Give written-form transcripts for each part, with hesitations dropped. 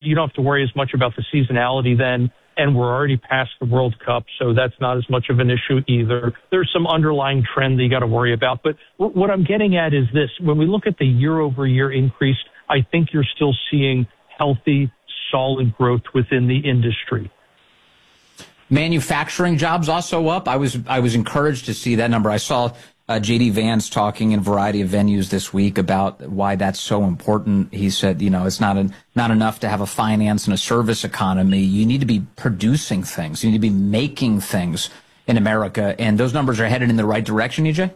you don't have to worry as much about the seasonality then. And we're already past the World Cup, so that's not as much of an issue either. There's some underlying trend that you got to worry about. But what I'm getting at is this. When we look at the year-over-year increase, I think you're still seeing healthy, solid growth within the industry. Manufacturing jobs also up. I was encouraged to see that number. I saw J.D. Vance talking in a variety of venues this week about why that's so important. He said, it's not enough to have a finance and a service economy. You need to be producing things. You need to be making things in America. And those numbers are headed in the right direction, EJ?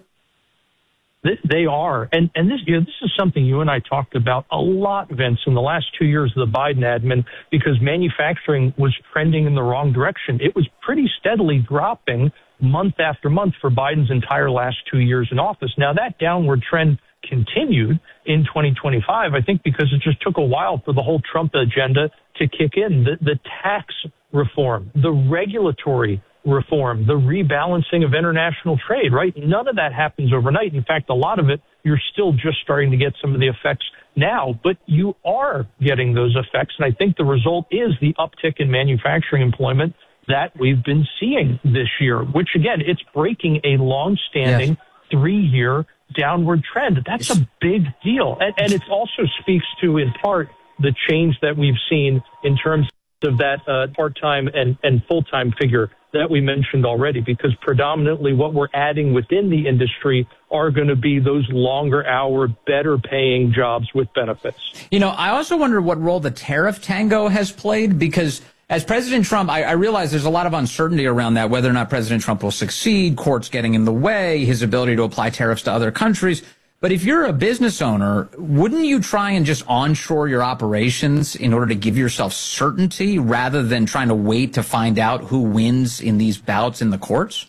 They are. And this is something you and I talked about a lot, Vince, in the last 2 years of the Biden admin, because manufacturing was trending in the wrong direction. It was pretty steadily dropping month after month for Biden's entire last 2 years in office. Now, that downward trend continued in 2025, I think, because it just took a while for the whole Trump agenda to kick in. The tax reform, the regulatory reform, the rebalancing of international trade, right? None of that happens overnight. In fact, a lot of it, you're still just starting to get some of the effects now, but you are getting those effects. And I think the result is the uptick in manufacturing employment that we've been seeing this year, which, again, it's breaking a long-standing 3-year downward trend. That's a big deal. And it also speaks to, in part, the change that we've seen in terms of that part-time and full-time figure that we mentioned already, because predominantly what we're adding within the industry are going to be those longer hour, better paying jobs with benefits. I also wonder what role the tariff tango has played, because as President Trump, I realize there's a lot of uncertainty around that, whether or not President Trump will succeed, courts getting in the way, his ability to apply tariffs to other countries. But if you're a business owner, wouldn't you try and just onshore your operations in order to give yourself certainty rather than trying to wait to find out who wins in these bouts in the courts?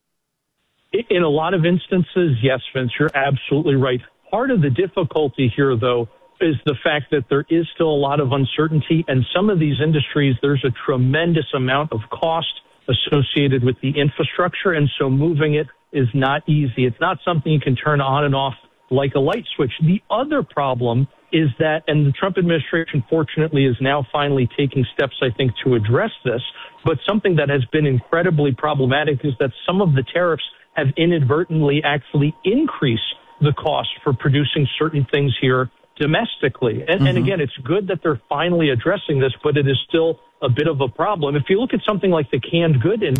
In a lot of instances, yes, Vince, you're absolutely right. Part of the difficulty here, though, is the fact that there is still a lot of uncertainty, and some of these industries, there's a tremendous amount of cost associated with the infrastructure, and so moving it is not easy. It's not something you can turn on and off like a light switch. The other problem is that, and the Trump administration fortunately is now finally taking steps, I think, to address this, but something that has been incredibly problematic is that some of the tariffs have inadvertently actually increased the cost for producing certain things here domestically. And again, it's good that they're finally addressing this, but it is still a bit of a problem. If you look at something like the canned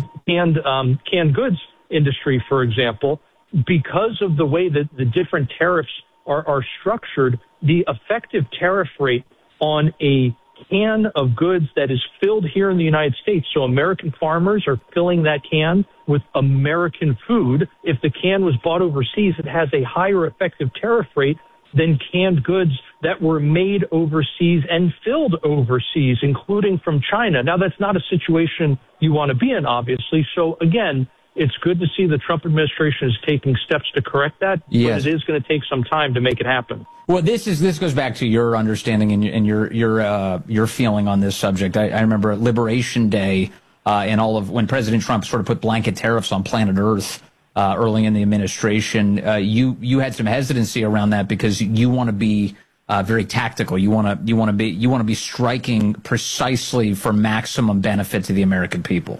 goods industry, for example, because of the way that the different tariffs are structured, the effective tariff rate on a can of goods that is filled here in the United States, so American farmers are filling that can with American food. If the can was bought overseas, it has a higher effective tariff rate than canned goods that were made overseas and filled overseas, including from China. Now, that's not a situation you want to be in, obviously. So, again, it's good to see the Trump administration is taking steps to correct that, yes, but it is going to take some time to make it happen. Well, this goes back to your understanding and your feeling on this subject. I remember at Liberation Day and all of when President Trump sort of put blanket tariffs on planet Earth early in the administration. You had some hesitancy around that because you want to be very tactical. You want to be striking precisely for maximum benefit to the American people.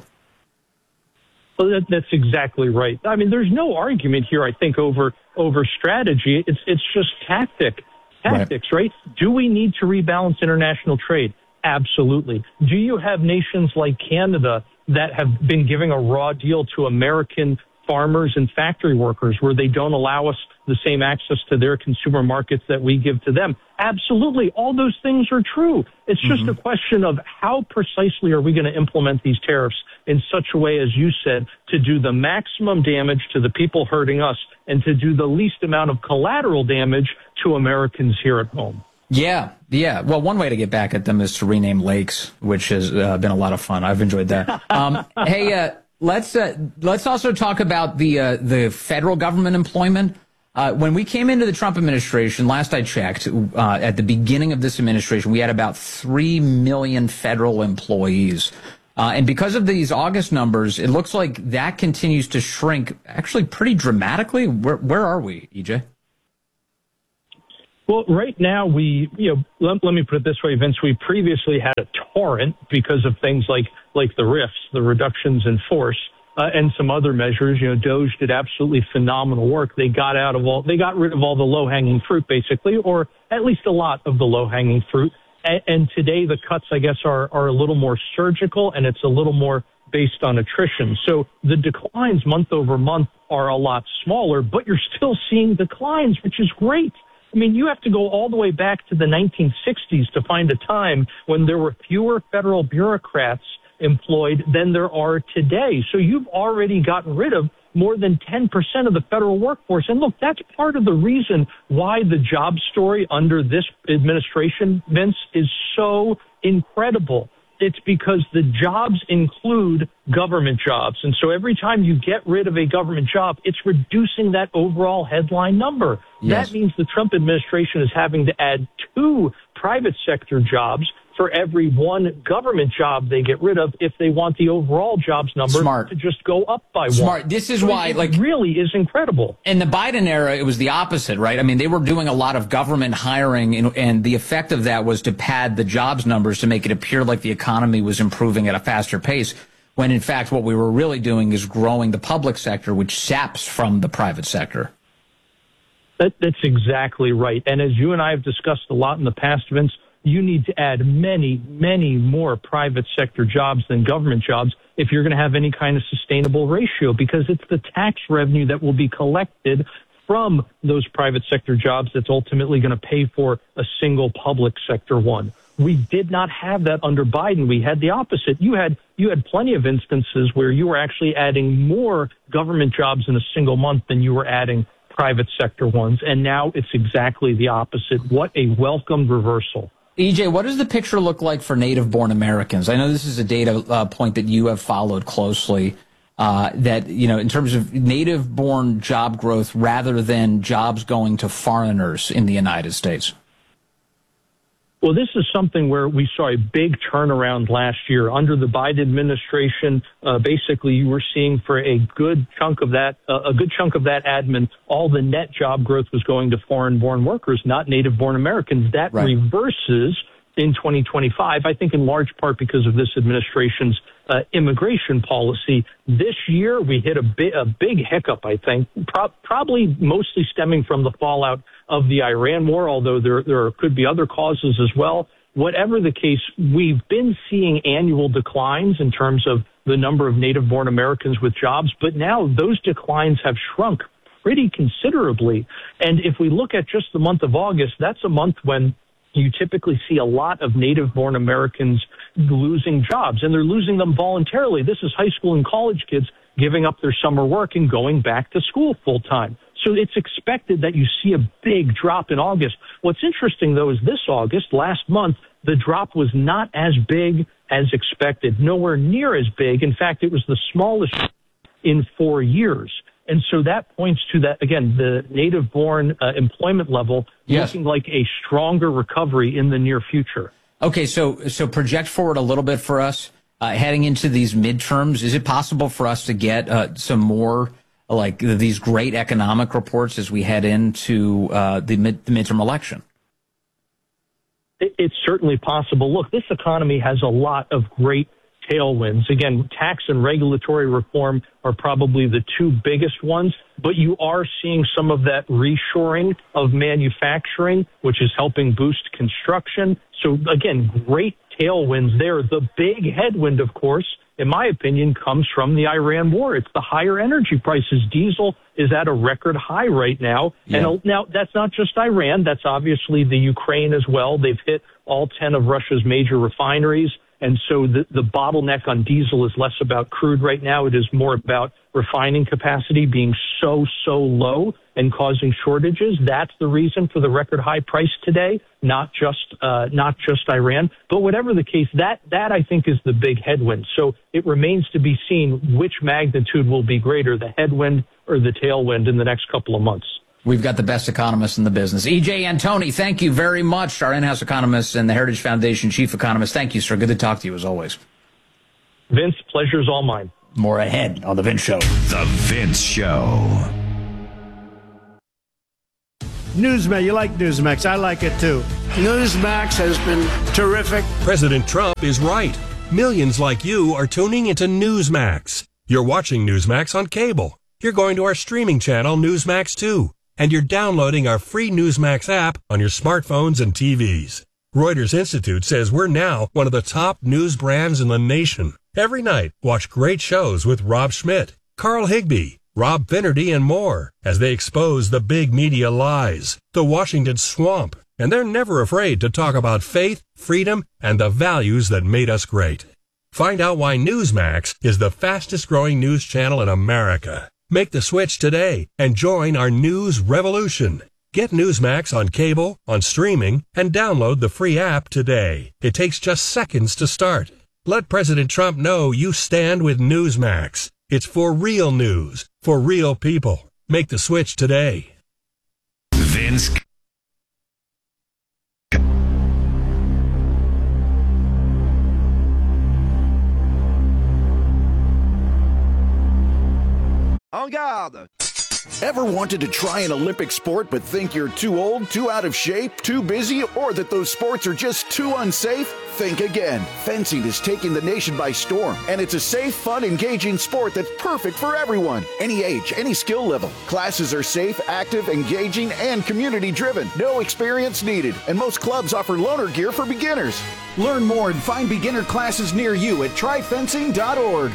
Well, that's exactly right. I mean, there's no argument here, I think, over strategy. It's just tactics, right? Do we need to rebalance international trade? Absolutely. Do you have nations like Canada that have been giving a raw deal to American farmers and factory workers where they don't allow us the same access to their consumer markets that we give to them? Absolutely. All those things are true. It's just a question of how precisely are we going to implement these tariffs in such a way, as you said, to do the maximum damage to the people hurting us and to do the least amount of collateral damage to Americans here at home. Yeah. Well, one way to get back at them is to rename lakes, which has been a lot of fun. I've enjoyed that. Hey, let's also talk about the federal government employment. When we came into the Trump administration, last I checked, at the beginning of this administration, we had about 3 million federal employees. And because of these August numbers, it looks like that continues to shrink actually pretty dramatically. Where are we, EJ? Well, right now let me put it this way, Vince. We previously had a torrent because of things like the RIFs, the reductions in force, and some other measures. DOGE did absolutely phenomenal work. They got rid of all the low hanging fruit, basically, or at least a lot of the low hanging fruit. And today the cuts, I guess, are a little more surgical, and it's a little more based on attrition. So the declines month over month are a lot smaller, but you're still seeing declines, which is great. I mean, you have to go all the way back to the 1960s to find a time when there were fewer federal bureaucrats employed than there are today. So you've already gotten rid of more than 10% of the federal workforce. And look, that's part of the reason why the job story under this administration, Vince, is so incredible. It's because the jobs include government jobs. And so every time you get rid of a government job, it's reducing that overall headline number. Yes. That means the Trump administration is having to add 2 private sector jobs for every 1 government job they get rid of if they want the overall jobs number to just go up by 1. This is why, it really is incredible. In the Biden era, it was the opposite, right? I mean, they were doing a lot of government hiring, and the effect of that was to pad the jobs numbers to make it appear like the economy was improving at a faster pace, when in fact what we were really doing is growing the public sector, which saps from the private sector. That's exactly right. And as you and I have discussed a lot in the past, Vince, you need to add many, many more private sector jobs than government jobs if you're going to have any kind of sustainable ratio, because it's the tax revenue that will be collected from those private sector jobs that's ultimately going to pay for a single public sector one. We did not have that under Biden. We had the opposite. You had plenty of instances where you were actually adding more government jobs in a single month than you were adding private sector ones. And now it's exactly the opposite. What a welcomed reversal. EJ, what does the picture look like for native-born Americans? I know this is a data point that you have followed closely, that, in terms of native-born job growth rather than jobs going to foreigners in the United States. Well, this is something where we saw a big turnaround last year. Under the Biden administration, basically you were seeing for a good chunk of that admin, all the net job growth was going to foreign-born workers, not native-born Americans. That reverses in 2025, I think in large part because of this administration's immigration policy. This year, we hit a big hiccup, I think, probably mostly stemming from the fallout of the Iran war, although there could be other causes as well. Whatever the case, we've been seeing annual declines in terms of the number of native-born Americans with jobs, but now those declines have shrunk pretty considerably. And if we look at just the month of August, that's a month when you typically see a lot of native-born Americans losing jobs, and they're losing them voluntarily. This is high school and college kids giving up their summer work and going back to school full-time. So it's expected that you see a big drop in August. What's interesting, though, is this August, last month, the drop was not as big as expected, nowhere near as big. In fact, it was the smallest in 4 years. And so that points to that, again, the native-born employment level looking like a stronger recovery in the near future. Okay, so project forward a little bit for us. Heading into these midterms, is it possible for us to get some more like these great economic reports as we head into the midterm election? It's certainly possible. Look, this economy has a lot of great tailwinds. Again, tax and regulatory reform are probably the 2 biggest ones, but you are seeing some of that reshoring of manufacturing, which is helping boost construction. So again, great tailwinds there. The big headwind, of course, in my opinion, comes from the Iran war. It's the higher energy prices. Diesel is at a record high right now. Yeah. And now that's not just Iran. That's obviously the Ukraine as well. They've hit all 10 of Russia's major refineries. And so the bottleneck on diesel is less about crude right now. It is more about refining capacity being so low and causing shortages. That's the reason for the record high price today, not just Iran. But whatever the case, that I think is the big headwind. So it remains to be seen which magnitude will be greater, the headwind or the tailwind in the next couple of months. We've got the best economists in the business. E.J. Antoni, thank you very much. Our in-house economist and the Heritage Foundation chief economist. Thank you, sir. Good to talk to you as always. Vince, pleasure's all mine. More ahead on The Vince Show. The Vince Show. Newsmax, you like Newsmax. I like it too. Newsmax has been terrific. President Trump is right. Millions like you are tuning into Newsmax. You're watching Newsmax on cable. You're going to our streaming channel, Newsmax 2. And you're downloading our free Newsmax app on your smartphones and TVs. Reuters Institute says we're now one of the top news brands in the nation. Every night, watch great shows with Rob Schmidt, Carl Higbie, Rob Finnerty, and more as they expose the big media lies, the Washington swamp, and they're never afraid to talk about faith, freedom, and the values that made us great. Find out why Newsmax is the fastest growing news channel in America. Make the switch today and join our news revolution. Get Newsmax on cable, on streaming, and download the free app today. It takes just seconds to start. Let President Trump know you stand with Newsmax. It's for real news, for real people. Make the switch today. Vince. En garde! Ever wanted to try an Olympic sport but think you're too old, too out of shape, too busy, or that those sports are just too unsafe? Think again. Fencing is taking the nation by storm, and it's a safe, fun, engaging sport that's perfect for everyone. Any age, any skill level. Classes are safe, active, engaging, and community-driven. No experience needed, and most clubs offer loaner gear for beginners. Learn more and find beginner classes near you at tryfencing.org.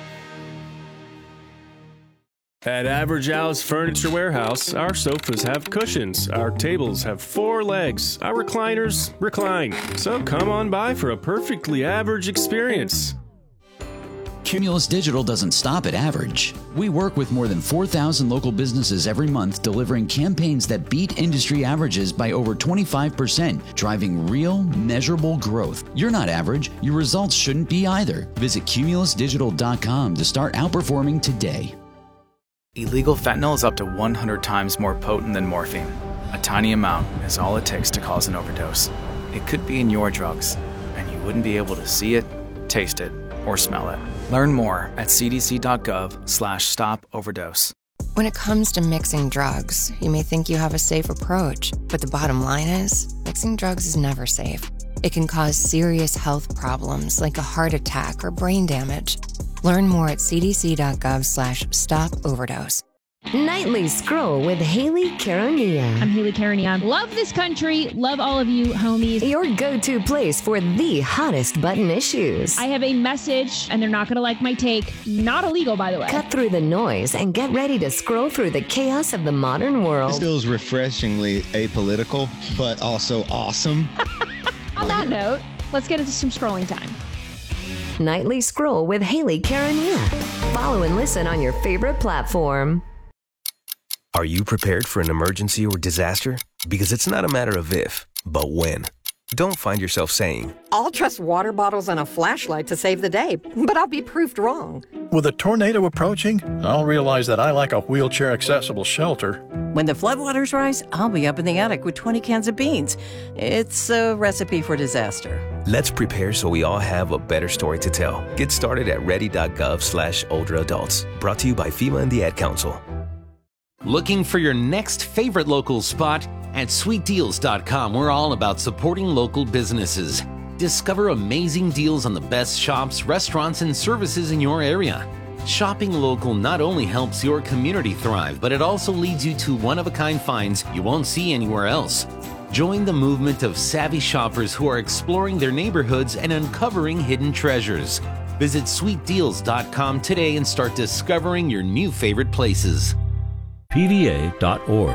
At Average Al's Furniture Warehouse, our sofas have cushions, our tables have 4 legs, our recliners recline. So come on by for a perfectly average experience. Cumulus Digital doesn't stop at average. We work with more than 4,000 local businesses every month, delivering campaigns that beat industry averages by over 25%, driving real, measurable growth. You're not average. Your results shouldn't be either. Visit cumulusdigital.com to start outperforming today. Illegal fentanyl is up to 100 times more potent than morphine. A tiny amount is all it takes to cause an overdose. It could be in your drugs, and you wouldn't be able to see it, taste it, or smell it. Learn more at cdc.gov/stop-overdose. When it comes to mixing drugs, you may think you have a safe approach, but the bottom line is, mixing drugs is never safe. It can cause serious health problems like a heart attack or brain damage. Learn more at cdc.gov/stop-overdose. Nightly Scroll with Haley Caronia. I'm Haley Caronia. Love this country. Love all of you, homies. Your go-to place for the hottest button issues. I have a message, and they're not going to like my take. Not illegal, by the way. Cut through the noise and get ready to scroll through the chaos of the modern world. This feels refreshingly apolitical, but also awesome. On that note, let's get into some scrolling time. Nightly Scroll with Haley Caronia. Follow and listen on your favorite platform. Are you prepared for an emergency or disaster? Because it's not a matter of if, but when. Don't find yourself saying, I'll trust water bottles and a flashlight to save the day, but I'll be proved wrong. With a tornado approaching, I'll realize that I lack a wheelchair-accessible shelter. When the floodwaters rise, I'll be up in the attic with 20 cans of beans. It's a recipe for disaster. Let's prepare so we all have a better story to tell. Get started at ready.gov/older adults. Brought to you by FEMA and the Ad Council. Looking for your next favorite local spot? At sweetdeals.com, we're all about supporting local businesses. Discover amazing deals on the best shops, restaurants, and services in your area. Shopping local not only helps your community thrive, but it also leads you to one-of-a-kind finds you won't see anywhere else. Join the movement of savvy shoppers who are exploring their neighborhoods and uncovering hidden treasures. Visit sweetdeals.com today and start discovering your new favorite places. PVA.org.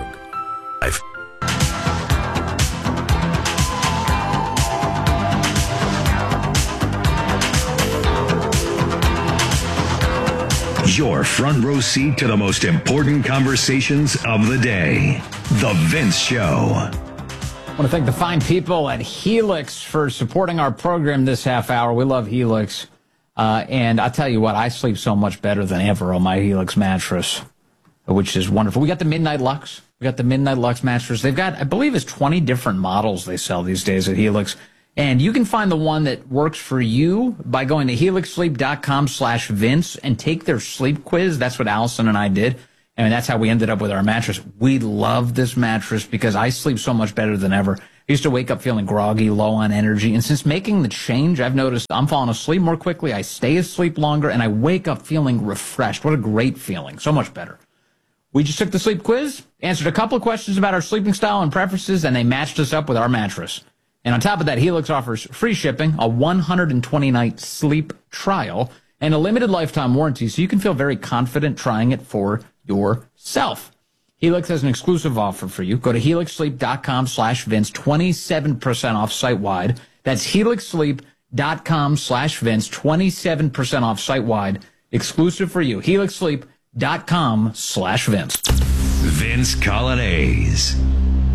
Your front row seat to the most important conversations of the day. The Vince Show. I want to thank the fine people at Helix for supporting our program this half hour. We love Helix. And I'll tell you what, I sleep so much better than ever on my Helix mattress, which is wonderful. We got the Midnight Lux. We got the Midnight Lux mattress. They've got, I believe it's 20 different models they sell these days at Helix. And you can find the one that works for you by going to helixsleep.com/Vince and take their sleep quiz. That's what Allison and I did. And that's how we ended up with our mattress. We love this mattress because I sleep so much better than ever. I used to wake up feeling groggy, low on energy. And since making the change, I've noticed I'm falling asleep more quickly. I stay asleep longer, and I wake up feeling refreshed. What a great feeling. So much better. We just took the sleep quiz, answered a couple of questions about our sleeping style and preferences, and they matched us up with our mattress. And on top of that, Helix offers free shipping, a 120-night sleep trial, and a limited lifetime warranty, so you can feel very confident trying it for yourself. Helix has an exclusive offer for you. Go to helixsleep.com/Vince, 27% off site-wide. That's helixsleep.com/Vince, 27% off site-wide. Exclusive for you. helixsleep.com/Vince. Vince Coglianese.